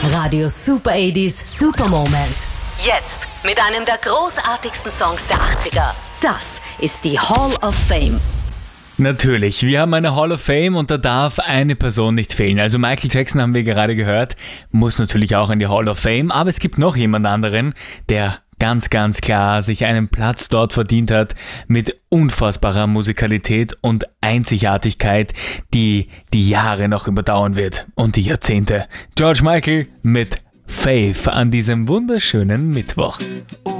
Radio Super 80s Super Moment. Jetzt mit einem der großartigsten Songs der 80er. Das ist die Hall of Fame. Natürlich, wir haben eine Hall of Fame und da darf eine Person nicht fehlen. Also Michael Jackson haben wir gerade gehört, muss natürlich auch in die Hall of Fame, aber es gibt noch jemand anderen, der ganz klar sich einen Platz dort verdient hat mit unfassbarer Musikalität und Einzigartigkeit, die die Jahre noch überdauern wird und die Jahrzehnte. George Michael mit Faith an diesem wunderschönen Mittwoch.